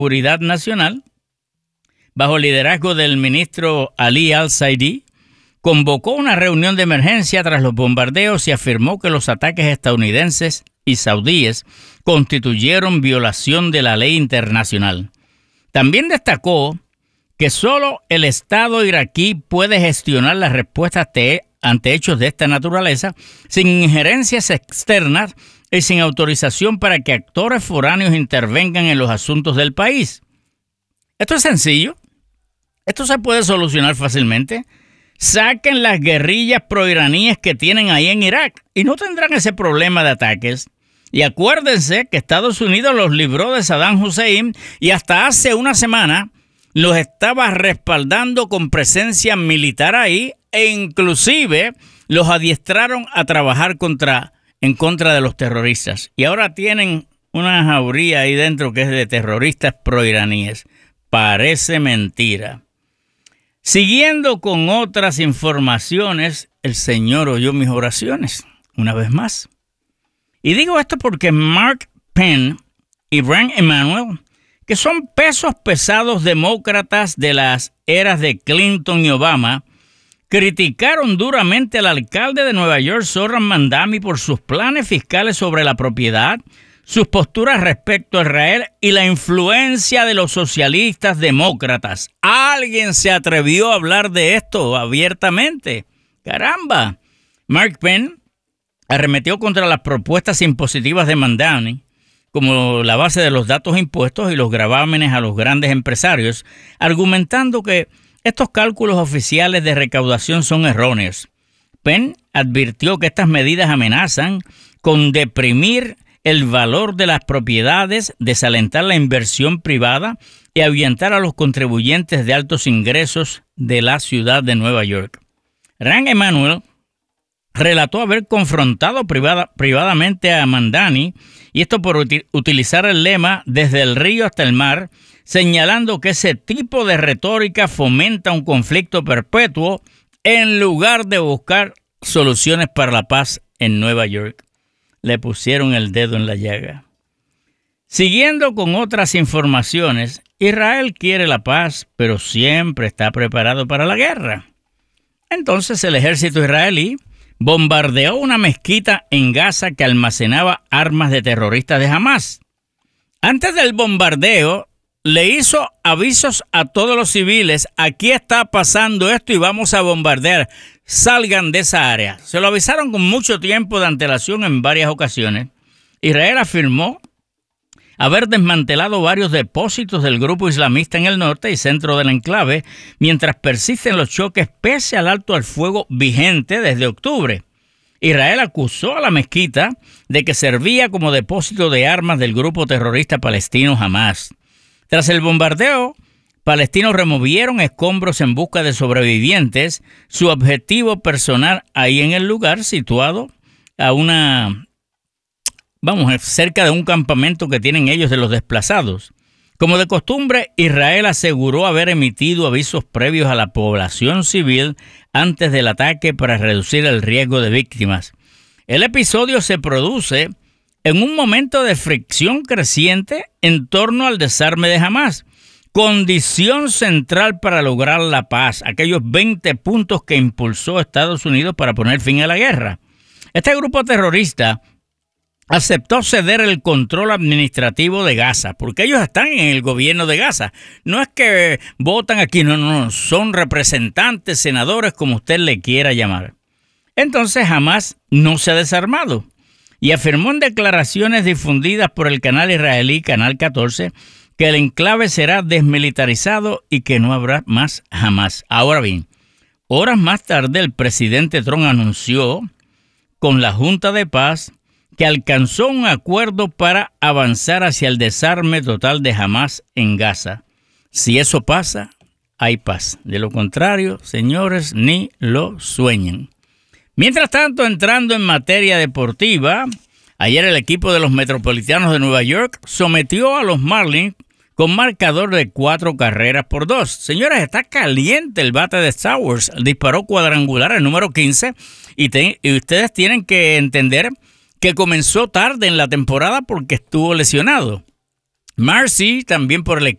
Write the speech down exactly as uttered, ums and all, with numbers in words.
Seguridad Nacional, bajo el liderazgo del ministro Ali al-Saidi, convocó una reunión de emergencia tras los bombardeos y afirmó que los ataques estadounidenses y saudíes constituyeron violación de la ley internacional. También destacó que solo el Estado iraquí puede gestionar las respuestas ante hechos de esta naturaleza sin injerencias externas y sin autorización para que actores foráneos intervengan en los asuntos del país. Esto es sencillo. Esto se puede solucionar fácilmente. Saquen las guerrillas proiraníes que tienen ahí en Irak y no tendrán ese problema de ataques. Y acuérdense que Estados Unidos los libró de Saddam Hussein y hasta hace una semana los estaba respaldando con presencia militar ahí e inclusive los adiestraron a trabajar contra, en contra de los terroristas. Y ahora tienen una jauría ahí dentro que es de terroristas proiraníes. Parece mentira. Siguiendo con otras informaciones, el Señor oyó mis oraciones, una vez más. Y digo esto porque Mark Penn y Rahm Emanuel, que son pesos pesados demócratas de las eras de Clinton y Obama, criticaron duramente al alcalde de Nueva York, Zohran Mamdani, por sus planes fiscales sobre la propiedad, sus posturas respecto a Israel y la influencia de los socialistas demócratas. ¿Alguien se atrevió a hablar de esto abiertamente? ¡Caramba! Mark Penn arremetió contra las propuestas impositivas de Mamdani, como la base de los datos impuestos y los gravámenes a los grandes empresarios, argumentando que estos cálculos oficiales de recaudación son erróneos. Penn advirtió que estas medidas amenazan con deprimir el valor de las propiedades, desalentar la inversión privada y ahuyentar a los contribuyentes de altos ingresos de la ciudad de Nueva York. Rahm Emanuel relató haber confrontado privada, privadamente a Mamdani, y esto por uti- utilizar el lema desde el río hasta el mar, señalando que ese tipo de retórica fomenta un conflicto perpetuo en lugar de buscar soluciones para la paz en Nueva York. Le pusieron el dedo en la llaga. Siguiendo con otras informaciones, Israel quiere la paz, pero siempre está preparado para la guerra. Entonces el ejército israelí bombardeó una mezquita en Gaza que almacenaba armas de terroristas de Hamas. Antes del bombardeo, le hizo avisos a todos los civiles: aquí está pasando esto y vamos a bombardear, salgan de esa área. Se lo avisaron con mucho tiempo de antelación en varias ocasiones. Israel afirmó haber desmantelado varios depósitos del grupo islamista en el norte y centro del enclave, mientras persisten los choques pese al alto al fuego vigente desde octubre. Israel acusó a la mezquita de que servía como depósito de armas del grupo terrorista palestino Hamas. Tras el bombardeo, palestinos removieron escombros en busca de sobrevivientes. Su objetivo personal ahí en el lugar, situado a una, vamos, cerca de un campamento que tienen ellos de los desplazados. Como de costumbre, Israel aseguró haber emitido avisos previos a la población civil antes del ataque para reducir el riesgo de víctimas. El episodio se produce en un momento de fricción creciente en torno al desarme de Hamas, condición central para lograr la paz, aquellos veinte puntos que impulsó Estados Unidos para poner fin a la guerra. Este grupo terrorista aceptó ceder el control administrativo de Gaza, porque ellos están en el gobierno de Gaza. No es que votan aquí, no, no, son representantes, senadores, como usted le quiera llamar. Entonces Hamas no se ha desarmado y afirmó en declaraciones difundidas por el canal israelí Canal catorce que el enclave será desmilitarizado y que no habrá más Hamas. Ahora bien, horas más tarde el presidente Trump anunció con la Junta de Paz que alcanzó un acuerdo para avanzar hacia el desarme total de Hamas en Gaza. Si eso pasa, hay paz. De lo contrario, señores, ni lo sueñen. Mientras tanto, entrando en materia deportiva, ayer el equipo de los Metropolitanos de Nueva York sometió a los Marlins con marcador de cuatro carreras por dos. Señores, está caliente el bate de Sowers. Disparó cuadrangular el número quince y, te, y ustedes tienen que entender que comenzó tarde en la temporada porque estuvo lesionado. Marcy, también por el